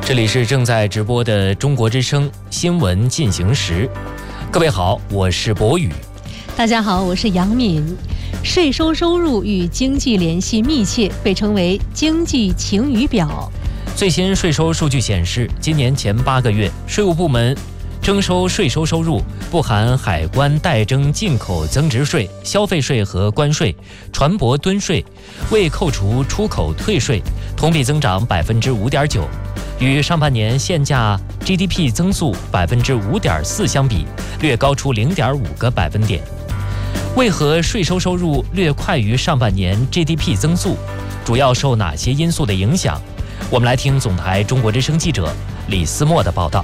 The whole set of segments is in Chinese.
这里是正在直播的中国之声新闻进行时。各位好，我是博宇。 大家好，我是杨敏。税收收入与经济联系密切，被称为经济晴雨表。 最新税收数据显示，今年前8个月，税务部门征收税收收入不含海关代征进口增值税、消费税和关税、船舶吨税，未扣除出口退税，同比增长5.9%，与上半年现价 GDP 增速5.4%相比，略高出0.5个百分点。为何税收收入略快于上半年 GDP 增速？主要受哪些因素的影响？我们来听总台中国之声记者李思墨的报道。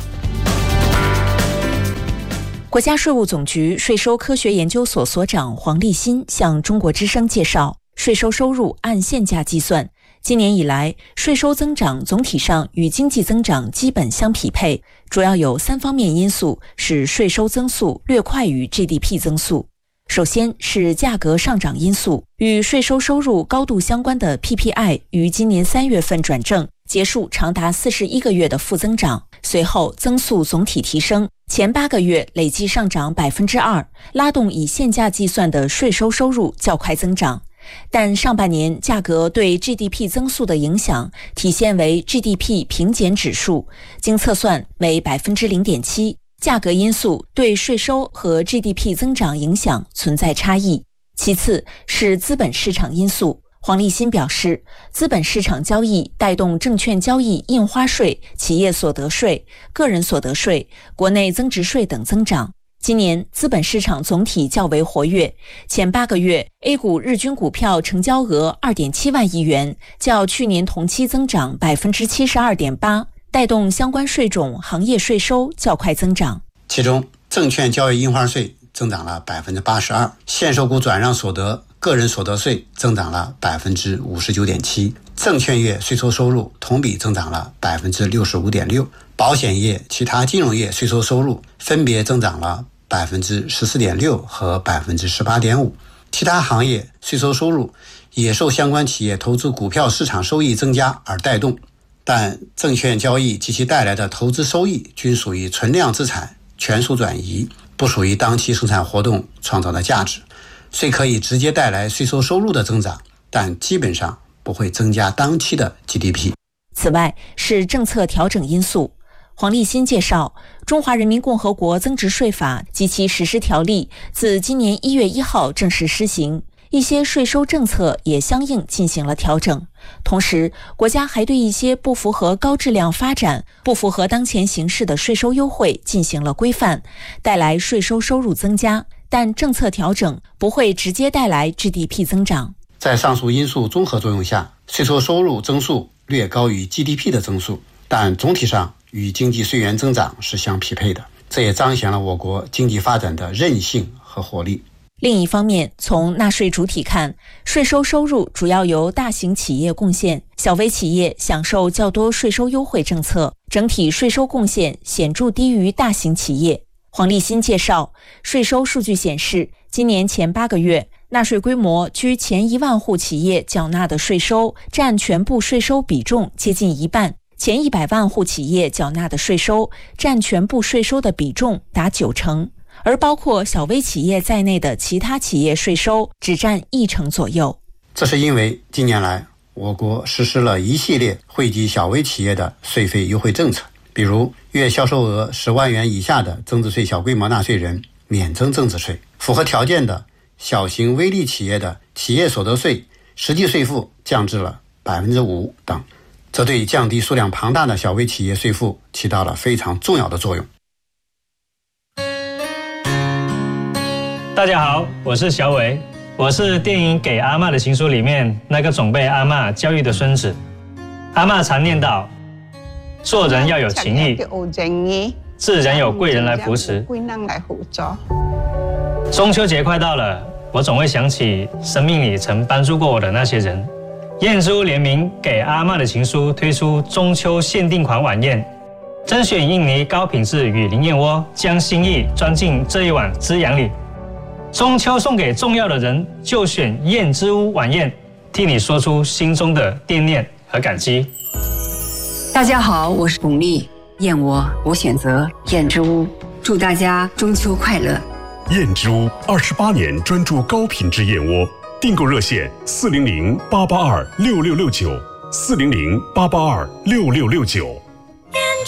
国家税务总局税收科学研究所所长黄立新向中国之声介绍，税收收入按现价计算，今年以来税收增长总体上与经济增长基本相匹配，主要有3方面因素使税收增速略快于 GDP 增速。首先是价格上涨因素，与税收收入高度相关的 PPI 于今年3月份转正，结束长达41个月的负增长，随后增速总体提升，前8个月累计上涨2%，拉动以现价计算的税收收入较快增长。但上半年价格对 GDP 增速的影响体现为 GDP 平减指数，经测算为 0.7%， 价格因素对税收和 GDP 增长影响存在差异。其次是资本市场因素，黄立新表示，资本市场交易带动证券交易印花税、企业所得税、个人所得税、国内增值税等增长。今年资本市场总体较为活跃，前8个月 A 股日均股票成交额 2.7 万亿元，较去年同期增长 72.8%， 带动相关税种行业税收较快增长。 其中证券交易印花税增长了 82%， 限售股转让所得、个人所得税增长了 59.7%， 证券业税收收入同比增长了 65.6%， 保险业、其他金融业税收收入分别增长了 14.6% 和 18.5%， 其他行业税收收入也受相关企业投资股票市场收益增加而带动，但证券交易及其带来的投资收益均属于存量资产全数转移，不属于当期生产活动创造的价值，虽可以直接带来税收收入的增长，但基本上不会增加当期的 GDP。 此外是政策调整因素。黄立新介绍，中华人民共和国增值税法及其实施条例自今年1月1号正式施行，一些税收政策也相应进行了调整。同时，国家还对一些不符合高质量发展、不符合当前形势的税收优惠进行了规范，带来税收收入增加，但政策调整不会直接带来 GDP 增长。 在上述因素综合作用下，税收收入增速略高于 GDP 的增速，但总体上与经济税源增长是相匹配的，这也彰显了我国经济发展的韧性和活力。 另一方面，从纳税主体看，税收收入主要由大型企业贡献，小微企业享受较多税收优惠政策，整体税收贡献显著低于大型企业。黄立新介绍，税收数据显示，今年前8个月，纳税规模居前1万户企业缴纳的税收占全部税收比重接近一半，前100万户企业缴纳的税收占全部税收的比重达90%，而包括小微企业在内的其他企业税收只占1%左右。 这是因为近年来我国实施了一系列惠及小微企业的税费优惠政策，比如月销售额10万元以下的增值税小规模纳税人免征增值税，符合条件的小型微利企业的企业所得税实际税负降至了 5% 等，这对降低数量庞大的小微企业税负起到了非常重要的作用。 大家好，我是小伟，我是电影《给阿嬷的情书》里面那个总被阿嬷教育的孙子。阿嬷常念叨，做人要有情义，自然有贵人来扶持。中秋节快到了，我总会想起生命里曾帮助过我的那些人。燕珠联名《给阿嬷的情书》推出中秋限定款晚宴，甄选印尼高品质雨林燕窝，将心意装进这一碗滋养里。中秋送给重要的人，就选燕之屋晚宴，替你说出心中的惦念和感激。 大家好，我是巩俐，燕窝我选择燕之屋，祝大家中秋快乐。 燕之屋28年专注高品质燕窝，订购热线400-882-6669，400-882-6669。